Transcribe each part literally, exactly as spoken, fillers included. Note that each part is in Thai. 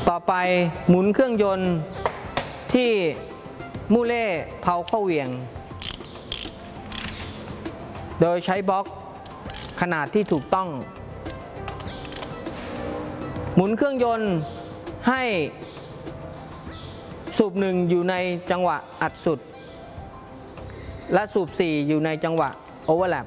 ต่อไปหมุนเครื่องยนต์ที่มูเล่เพาเข้าเหวี่ยงโดยใช้บล็อกขนาดที่ถูกต้องหมุนเครื่องยนต์ให้สูบหนึ่งอยู่ในจังหวะอัดสุดและสูบสี่อยู่ในจังหวะโอเวอร์แลป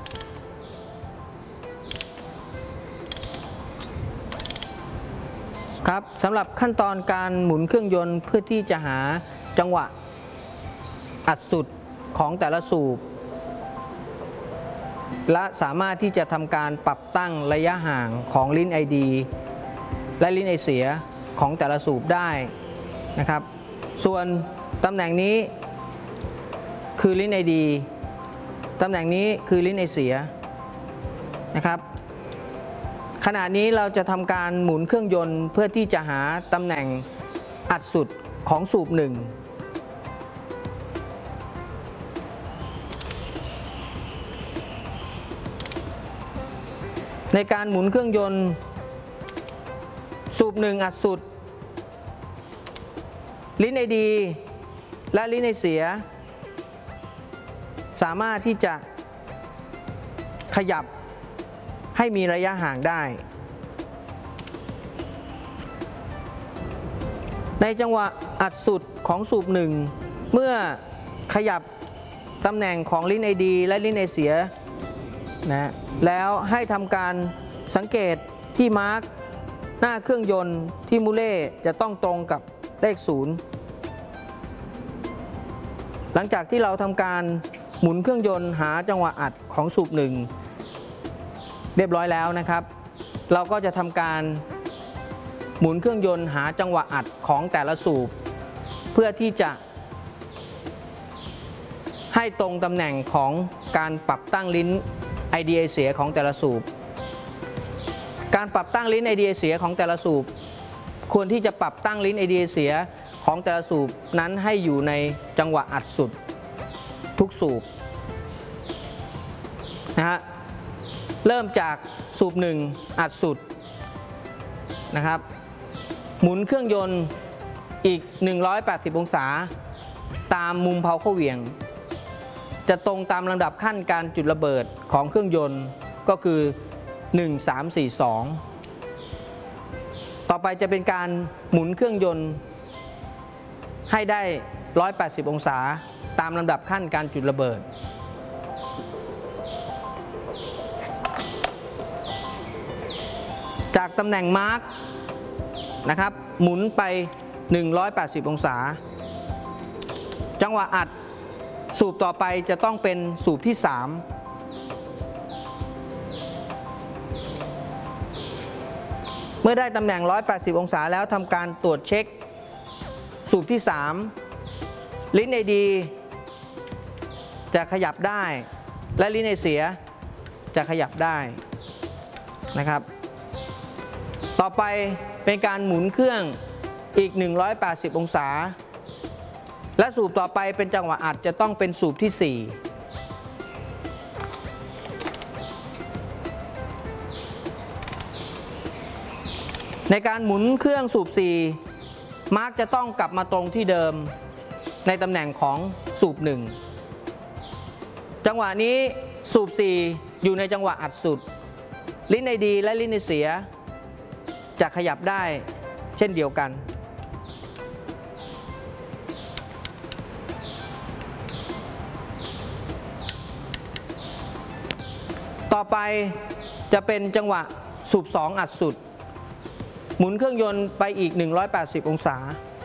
ครับสำหรับขั้นตอนการหมุนเครื่องยนต์เพื่อที่จะหาจังหวะอัดสุดของแต่ละสูบและสามารถที่จะทำการปรับตั้งระยะห่างของลิ้น ไอ ดี และลิ้นไอเสียของแต่ละสูบได้นะครับส่วนตำแหน่งนี้คือลิ้น ไอ ดี ตำแหน่งนี้คือลิ้นไอเสียนะครับขณะนี้เราจะทำการหมุนเครื่องยนต์เพื่อที่จะหาตำแหน่งอัดสุดของสูบหนึ่งในการหมุนเครื่องยนต์สูบหนึ่งอัดสุดลิ้น ไอ ดี และลิ้นไอเสียสามารถที่จะขยับให้มีระยะห่างได้ในจังหวะอัดสุดของสูบหนึ่งเมื่อขยับตำแหน่งของลิ้น ไอ ดี และลิ้นไอเสียนะแล้วให้ทำการสังเกตที่มาร์กหน้าเครื่องยนต์ที่มูเล่จะต้องตรงกับเลขศูนย์หลังจากที่เราทำการหมุนเครื่องยนต์หาจังหวะอัดของสูบหนึ่งเรียบร้อยแล้วนะครับเราก็จะทำการหมุนเครื่องยนต์หาจังหวะอัดของแต่ละสูบเพื่อที่จะให้ตรงตำแหน่งของการปรับตั้งลิ้น ไอ ดี ไอเสียของแต่ละสูบการปรับตั้งลิ้น ไอ ดี ไอเสียของแต่ละสูบควรที่จะปรับตั้งลิ้น ไอ ดี ไอเสียของแต่ละสูบนั้นให้อยู่ในจังหวะอัดสุดทุกสูบนะฮะเริ่มจากสูบหนึ่งอัดสุดนะครับหมุนเครื่องยนต์อีกหนึ่งร้อยแปดสิบองศาตามมุมเพาเข้าเหวี่ยงจะตรงตามลำดับขั้นการจุดระเบิดของเครื่องยนต์ก็คือหนึ่ง สาม สี่ สองต่อไปจะเป็นการหมุนเครื่องยนต์ให้ได้หนึ่งร้อยแปดสิบองศาตามลำดับขั้นการจุดระเบิดจากตำแหน่งมาร์กนะครับหมุนไปหนึ่งร้อยแปดสิบองศาจังหวะอัดสูบต่อไปจะต้องเป็นสูบที่สามเมื่อได้ตำแหน่งหนึ่งร้อยแปดสิบองศาแล้วทำการตรวจเช็คสูบที่สามลิ้น ไอ ดี จะขยับได้และลิ้น ไอ เสียจะขยับได้นะครับต่อไปเป็นการหมุนเครื่องอีกหนึ่งร้อยแปดสิบองศาและสูบต่อไปเป็นจังหวะอัดจะต้องเป็นสูบที่สี่ในการหมุนเครื่องสูบสี่มาร์กจะต้องกลับมาตรงที่เดิมในตำแหน่งของสูบหนึ่งจังหวะนี้สูบสี่อยู่ในจังหวะอัดสุดลิ้น ไอ ดี และลิ้น ไอ เสียจะขยับได้เช่นเดียวกันต่อไปจะเป็นจังหวะสูบสองอัดสุดหมุนเครื่องยนต์ไปอีกหนึ่งร้อยแปดสิบองศา